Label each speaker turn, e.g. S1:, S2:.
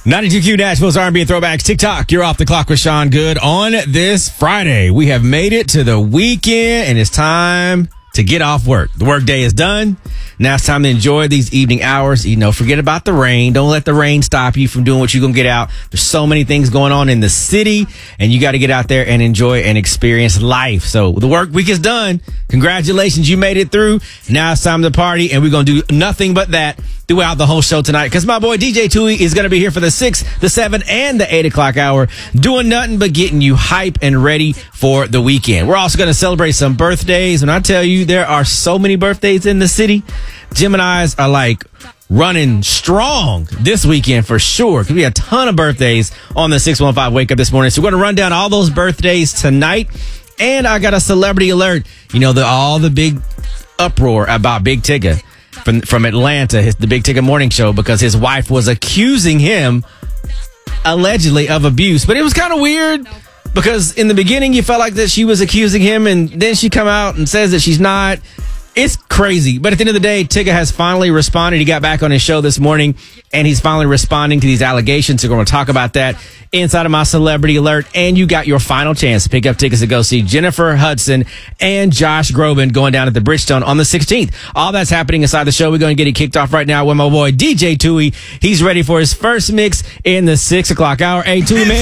S1: 92Q Nashville's R&B and Throwbacks. TikTok, you're off the clock with Sean Good. On this Friday, we have made it to the weekend, and it's time to get off work. The work day is done. Now it's time to enjoy these evening hours. Forget about the rain. Don't let the rain stop you from doing what you're going to get out. There's so many things going on in the city, and you got to get out there and enjoy and experience life. So the work week is done. Congratulations, you made it through. Now it's time to party, and we're going to do nothing but that throughout the whole show tonight, because my boy DJ Tui is going to be here for the 6, the 7, and the 8 o'clock hour, doing nothing but getting you hype and ready for the weekend. We're also going to celebrate some birthdays. When I tell you there are so many birthdays in the city, Geminis are like running strong this weekend for sure, because we had a ton of birthdays on the 615 Wake Up this morning. So we're going to run down all those birthdays tonight. And I got a celebrity alert. All the big uproar about Big Tigger from Atlanta, the Big Tigger morning show, because his wife was accusing him allegedly of abuse. But it was kind of weird, because in the beginning you felt like that she was accusing him, and then she come out and says that she's not. It's crazy. But at the end of the day, Tigger has finally responded. He got back on his show this morning, and he's finally responding to these allegations. So we're going to talk about that inside of my celebrity alert. And you got your final chance to pick up tickets to go see Jennifer Hudson and Josh Groban going down at the Bridgestone on the 16th. All that's happening inside the show. We're going to get it kicked off right now with my boy DJ Tui. He's ready for his first mix in the 6 o'clock hour. Hey, Tui, man.